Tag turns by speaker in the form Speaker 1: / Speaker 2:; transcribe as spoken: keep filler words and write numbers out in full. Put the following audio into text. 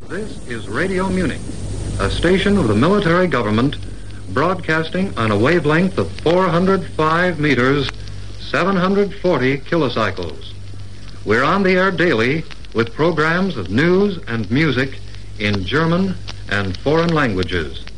Speaker 1: This is Radio Munich, a station of the military government broadcasting on a wavelength of four hundred five meters, seven hundred forty kilocycles. We're on the air daily with programs of news and music in German and foreign languages.